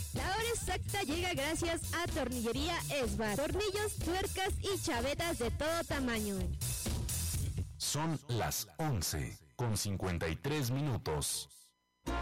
La hora exacta llega gracias a Tornillería Esbar. Tornillos, tuercas y chavetas de todo tamaño. Son las 11:53.